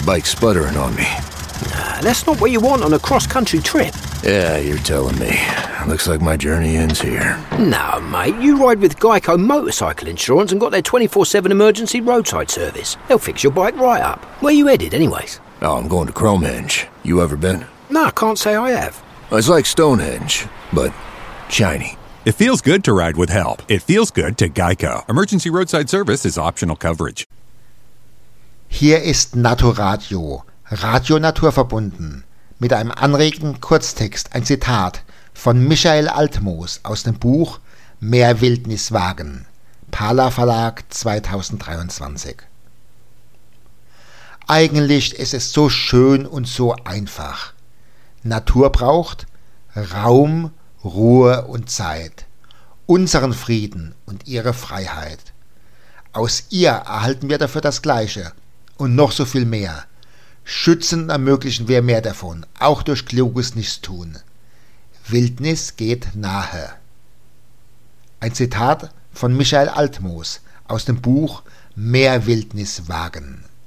bike's sputtering on me. That's not what you want on a cross-country trip. Yeah, you're telling me. Looks like my journey ends here. No, mate, you ride with Geico Motorcycle Insurance and got their 24/7 emergency roadside service. They'll fix your bike right up. Where you headed, anyways? Oh, I'm going to Cromehenge. You ever been? No, I can't say I have. It's like Stonehenge, but shiny. It feels good to ride with help. It feels good to Geico. Emergency roadside service is optional coverage. Hier ist Naturadio, Radio naturverbunden, mit einem anregenden Kurztext, ein Zitat von Michael Altmoos aus dem Buch Mehr Wildnis wagen, Pala Verlag 2023. Eigentlich ist es so schön und so einfach. Natur braucht Raum, Ruhe und Zeit, unseren Frieden und ihre Freiheit. Aus ihr erhalten wir dafür das Gleiche und noch so viel mehr. Schützen und ermöglichen wir mehr davon, auch durch kluges Nichtstun. Wildnis geht nahe. Ein Zitat von Michael Altmoos aus dem Buch Mehr Wildnis wagen.